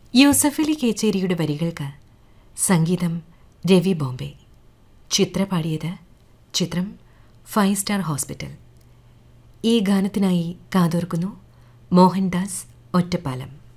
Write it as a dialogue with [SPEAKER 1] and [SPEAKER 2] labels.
[SPEAKER 1] യൂസഫലി കേച്ചേരിയുടെ വരികൾക്ക് സംഗീതം രവി ബോംബെ. ചിത്ര പാടിയത്. ചിത്രം 5 സ്റ്റാർ ഹോസ്പിറ്റൽ. ഈ ഗാനത്തിനായി കാതോർക്കുന്നു മോഹൻദാസ് ഒറ്റപ്പാലം.